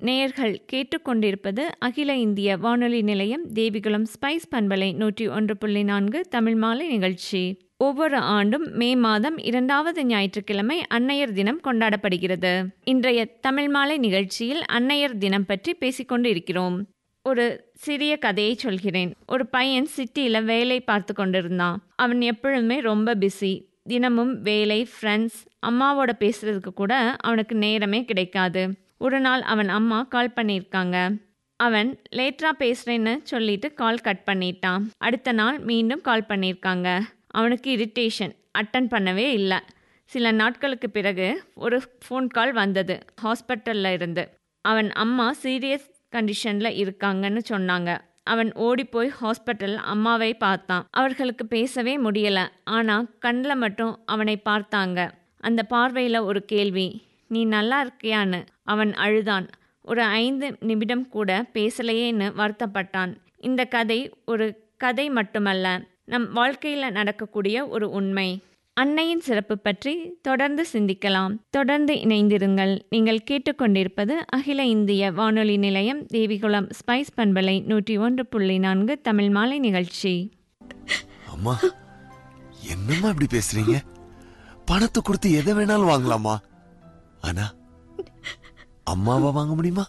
நேயர்கள் கேட்டுக்கொண்டிருப்பது அகில இந்திய வானொலி நிலையம் தேவிகுளம் ஸ்பைஸ் பண்பலை 101.4 தமிழ் மாலை நிகழ்ச்சி. ஒவ்வொரு ஆண்டும் மே மாதம் 2வது ஞாயிற்றுக்கிழமை அன்னையர் தினம் கொண்டாடப்படுகிறது. இன்றைய தமிழ் மாலை நிகழ்ச்சியில் அன்னையர் தினம் பற்றி பேசிக்கொண்டு இருக்கிறோம். ஒரு சிறிய கதையை சொல்கிறேன். ஒரு பையன் சிட்டியில் வேலை பார்த்து கொண்டிருந்தான். அவன் எப்பொழுதுமே ரொம்ப பிஸி. தினமும் வேலை, ஃப்ரெண்ட்ஸ், அம்மாவோட பேசுறதுக்கு கூட அவனுக்கு நேரமே கிடைக்காது. ஒரு நாள் அவன் அம்மா கால் பண்ணியிருக்காங்க. அவன் லேட்டராக பேசுகிறேன்னு சொல்லிட்டு கால் கட் பண்ணிட்டான். அடுத்த நாள் மீண்டும் கால் பண்ணியிருக்காங்க. அவனுக்கு இரிட்டேஷன், அட்டன் பண்ணவே இல்லை. சில நாட்களுக்கு பிறகு ஒரு ஃபோன் கால் வந்தது ஹாஸ்பிட்டலில் இருந்து. அவன் அம்மா சீரியஸ் கண்டிஷனில் இருக்காங்கன்னு சொன்னாங்க. அவன் ஓடி போய் ஹாஸ்பிட்டல் அம்மாவை பார்த்தான். அவர்களுக்கு பேசவே முடியலை. ஆனால் கண்ணில் மட்டும் அவனை பார்த்தாங்க. அந்த பார்வையில் ஒரு கேள்வி, நீ நல்லா இருக்கியான்னு. அவன் அழுதான். ஒரு 5 நிமிடம் கூட பேசலையேன்னு வருத்தப்பட்டான். இந்த கதை ஒரு கதை மட்டுமல்ல, நம் வாழ்க்கையில் நடக்கக்கூடிய ஒரு உண்மை. அன்னையின் சிறப்பு பற்றி தொடர்ந்து சிந்திக்கலாம். தொடர்ந்து இணைந்திருங்கள். நீங்கள் கேட்டுக்கொண்டிருப்பது அகில இந்திய வானொலி நிலையம் தேவிகுளம் ஸ்பைஸ் பண்பலை 101.4 தமிழ் மாலை நிகழ்ச்சி. அம்மா, என்னம்மா இப்படி பேசுறீங்க? பணத்தை கொடுத்து எதை வேணாலும் வாங்கலாமா? ஆனா அம்மாவை வாங்க முடியுமா?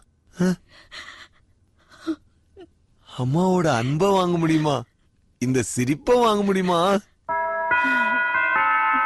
அம்மாவோட அன்பை வாங்க முடியுமா? இந்த சிரிப்பை வாங்க முடியுமா?